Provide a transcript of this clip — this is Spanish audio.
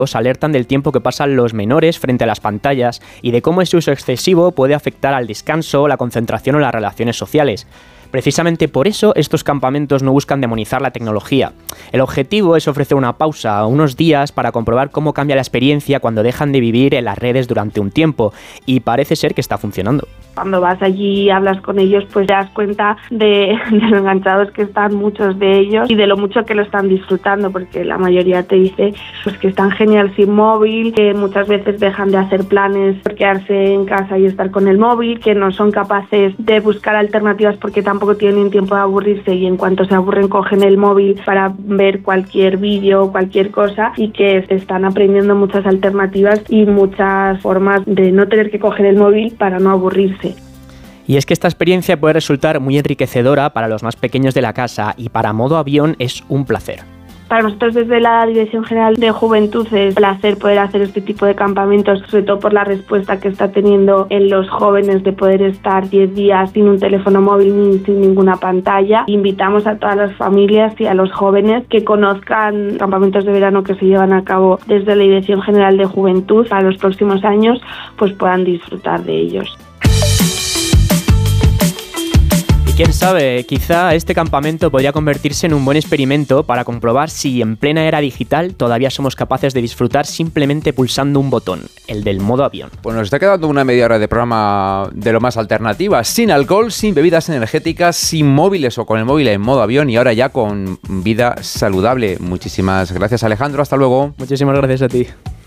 alertan del tiempo que pasan los menores frente a las pantallas y de cómo ese uso excesivo puede afectar al descanso, la concentración o las relaciones sociales. Precisamente por eso estos campamentos no buscan demonizar la tecnología. El objetivo es ofrecer una pausa, unos días, para comprobar cómo cambia la experiencia cuando dejan de vivir en las redes durante un tiempo, y parece ser que está funcionando. Cuando vas allí y hablas con ellos, pues te das cuenta de lo enganchados que están muchos de ellos y de lo mucho que lo están disfrutando, porque la mayoría te dice pues que están genial sin móvil, que muchas veces dejan de hacer planes por quedarse en casa y estar con el móvil, que no son capaces de buscar alternativas porque tampoco tienen tiempo de aburrirse, y en cuanto se aburren cogen el móvil para ver cualquier vídeo o cualquier cosa, y que están aprendiendo muchas alternativas y muchas formas de no tener que coger el móvil para no aburrirse. Y es que esta experiencia puede resultar muy enriquecedora para los más pequeños de la casa, y para Modo Avión es un placer. Para nosotros desde la Dirección General de Juventud es un placer poder hacer este tipo de campamentos, sobre todo por la respuesta que está teniendo en los jóvenes de poder estar 10 días sin un teléfono móvil ni sin ninguna pantalla. Invitamos a todas las familias y a los jóvenes que conozcan campamentos de verano que se llevan a cabo desde la Dirección General de Juventud para los próximos años, pues puedan disfrutar de ellos. Quién sabe, quizá este campamento podría convertirse en un buen experimento para comprobar si en plena era digital todavía somos capaces de disfrutar simplemente pulsando un botón, el del modo avión. Pues nos está quedando una media hora de programa de lo más alternativa, sin alcohol, sin bebidas energéticas, sin móviles o con el móvil en modo avión, y ahora ya con vida saludable. Muchísimas gracias, Alejandro, hasta luego. Muchísimas gracias a ti.